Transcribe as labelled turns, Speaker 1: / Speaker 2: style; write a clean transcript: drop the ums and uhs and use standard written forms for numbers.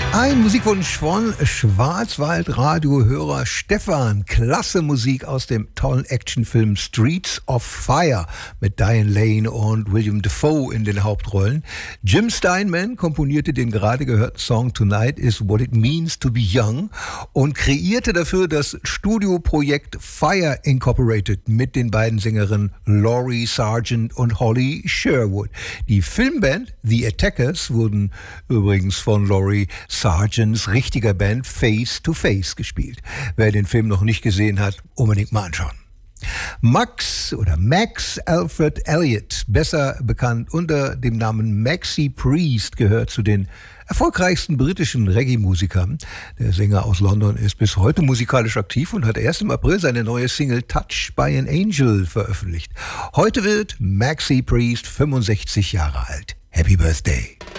Speaker 1: Ein Musikwunsch von Schwarzwald-Radio-Hörer Stefan. Klasse Musik aus dem tollen Actionfilm Streets of Fire mit Diane Lane und William Dafoe in den Hauptrollen. Jim Steinman komponierte den gerade gehörten Song Tonight is What It Means to Be Young und kreierte dafür das Studioprojekt Fire Incorporated mit den beiden Sängerinnen Laurie Sargent und Holly Sherwood. Die Filmband The Attackers wurden übrigens von Laurie Sargents richtiger Band Face to Face gespielt. Wer den Film noch nicht gesehen hat, unbedingt mal anschauen. Max Alfred Elliott, besser bekannt unter dem Namen Maxi Priest, gehört zu den erfolgreichsten britischen Reggae-Musikern. Der Sänger aus London ist bis heute musikalisch aktiv und hat erst im April seine neue Single Touched by an Angel veröffentlicht. Heute wird Maxi Priest 65 Jahre alt. Happy Birthday!